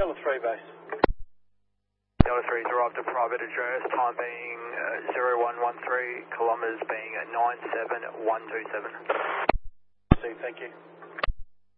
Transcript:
Delta 3 base. Delta 3's arrived at private address, time being 0113, kilometres being 97127. See, thank you.